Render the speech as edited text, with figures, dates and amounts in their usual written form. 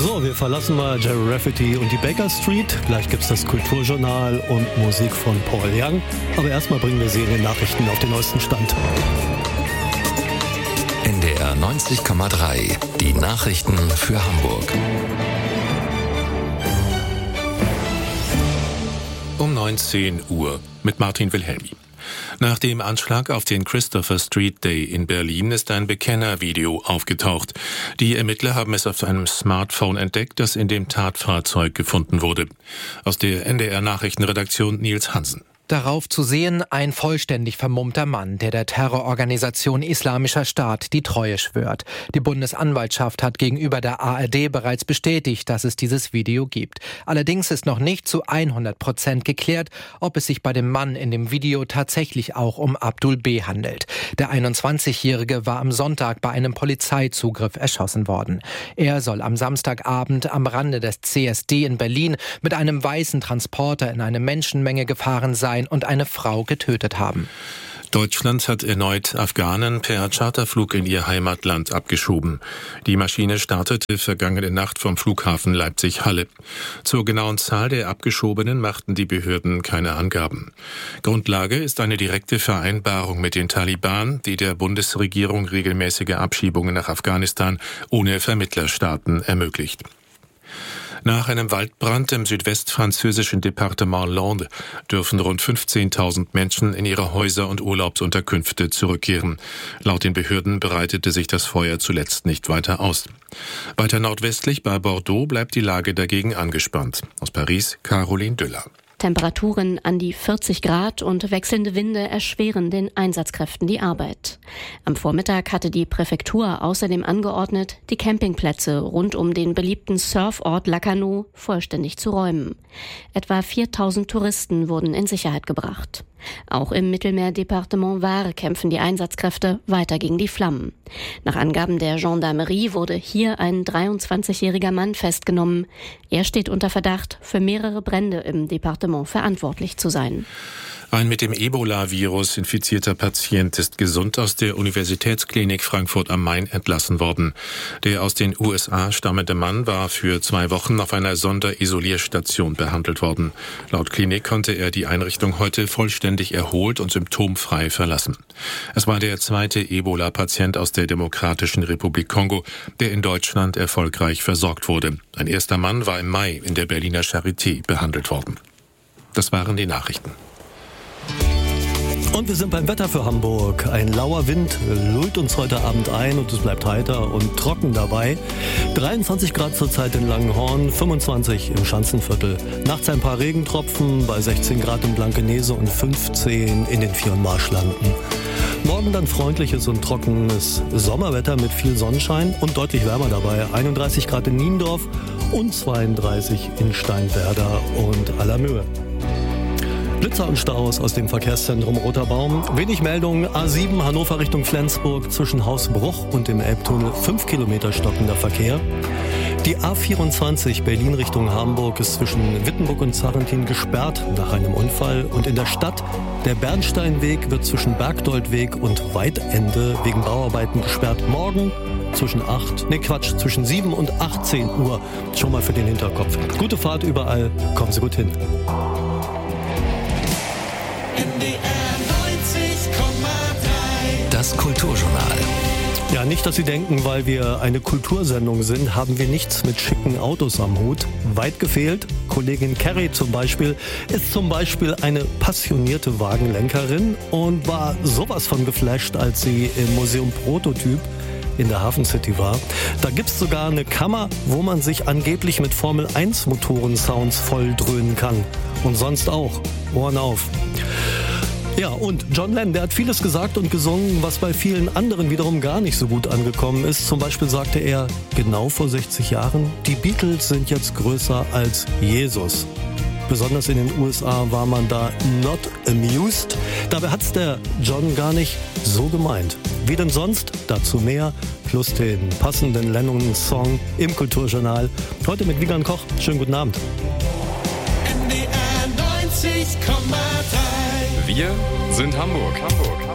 So, wir verlassen mal Jerry Rafferty und die Baker Street. Gleich gibt's das Kulturjournal und Musik von Paul Young. Aber erstmal bringen wir Seriennachrichten auf den neuesten Stand. NDR 90,3. Die Nachrichten für Hamburg. Um 19 Uhr mit Martin Wilhelmi. Nach dem Anschlag auf den Christopher Street Day in Berlin ist ein Bekennervideo aufgetaucht. Die Ermittler haben es auf einem Smartphone entdeckt, das in dem Tatfahrzeug gefunden wurde. Aus der NDR Nachrichtenredaktion Nils Hansen. Darauf zu sehen ein vollständig vermummter Mann, der Terrororganisation Islamischer Staat die Treue schwört. Die Bundesanwaltschaft hat gegenüber der ARD bereits bestätigt, dass es dieses Video gibt. Allerdings ist noch nicht zu 100% geklärt, ob es sich bei dem Mann in dem Video tatsächlich auch um Abdul B. handelt. Der 21-Jährige war am Sonntag bei einem Polizeizugriff erschossen worden. Er soll am Samstagabend am Rande des CSD in Berlin mit einem weißen Transporter in eine Menschenmenge gefahren sein und eine Frau getötet haben. Deutschland hat erneut Afghanen per Charterflug in ihr Heimatland abgeschoben. Die Maschine startete vergangene Nacht vom Flughafen Leipzig-Halle. Zur genauen Zahl der Abgeschobenen machten die Behörden keine Angaben. Grundlage ist eine direkte Vereinbarung mit den Taliban, die der Bundesregierung regelmäßige Abschiebungen nach Afghanistan ohne Vermittlerstaaten ermöglicht. Nach einem Waldbrand im südwestfranzösischen Departement Landes dürfen rund 15.000 Menschen in ihre Häuser und Urlaubsunterkünfte zurückkehren. Laut den Behörden breitete sich das Feuer zuletzt nicht weiter aus. Weiter nordwestlich bei Bordeaux bleibt die Lage dagegen angespannt. Aus Paris, Caroline Düller. Temperaturen an die 40 Grad und wechselnde Winde erschweren den Einsatzkräften die Arbeit. Am Vormittag hatte die Präfektur außerdem angeordnet, die Campingplätze rund um den beliebten Surfort Lacanau vollständig zu räumen. Etwa 4.000 Touristen wurden in Sicherheit gebracht. Auch im Mittelmeerdepartement Var kämpfen die Einsatzkräfte weiter gegen die Flammen. Nach Angaben der Gendarmerie wurde hier ein 23-jähriger Mann festgenommen. Er steht unter Verdacht, für mehrere Brände im Departement verantwortlich zu sein. Ein mit dem Ebola-Virus infizierter Patient ist gesund aus der Universitätsklinik Frankfurt am Main entlassen worden. Der aus den USA stammende Mann war für 2 Wochen auf einer Sonderisolierstation behandelt worden. Laut Klinik konnte er die Einrichtung heute vollständig erholt und symptomfrei verlassen. Es war der zweite Ebola-Patient aus der Demokratischen Republik Kongo, der in Deutschland erfolgreich versorgt wurde. Ein erster Mann war im Mai in der Berliner Charité behandelt worden. Das waren die Nachrichten. Und wir sind beim Wetter für Hamburg. Ein lauer Wind lullt uns heute Abend ein und es bleibt heiter und trocken dabei. 23 Grad zurzeit in Langenhorn, 25 im Schanzenviertel. Nachts ein paar Regentropfen bei 16 Grad in Blankenese und 15 in den Vier- und Marschlanden. Morgen dann freundliches und trockenes Sommerwetter mit viel Sonnenschein und deutlich wärmer dabei. 31 Grad in Niendorf und 32 in Steinwerder und Allermöhe. Blitzer und Staus aus dem Verkehrszentrum Roter Baum. Wenig Meldungen. A7 Hannover Richtung Flensburg zwischen Hausbruch und dem Elbtunnel 5 Kilometer stockender Verkehr. Die A24 Berlin Richtung Hamburg ist zwischen Wittenburg und Zarrentin gesperrt nach einem Unfall. Und in der Stadt der Bernsteinweg wird zwischen Bergdoldweg und Weidende wegen Bauarbeiten gesperrt. Morgen zwischen 7 und 18 Uhr. Schon mal für den Hinterkopf. Gute Fahrt überall. Kommen Sie gut hin. Das Kulturjournal. Ja, nicht, dass Sie denken, weil wir eine Kultursendung sind, haben wir nichts mit schicken Autos am Hut. Weit gefehlt. Kollegin Carrie zum Beispiel ist eine passionierte Wagenlenkerin und war sowas von geflasht, als sie im Museum Prototyp in der Hafen City war. Da gibt's sogar eine Kammer, wo man sich angeblich mit Formel-1-Motoren-Sounds voll dröhnen kann. Und sonst auch. Ohren auf. Ja, und John Lennon, der hat vieles gesagt und gesungen, was bei vielen anderen wiederum gar nicht so gut angekommen ist. Zum Beispiel sagte er, genau vor 60 Jahren, die Beatles sind jetzt größer als Jesus. Besonders in den USA war man da not amused. Dabei hat's der John gar nicht so gemeint. Wie denn sonst? Dazu mehr, plus den passenden Lennon-Song im Kulturjournal. Heute mit Wiegand Koch. Schönen guten Abend. NDR 90,3. Wir sind Hamburg.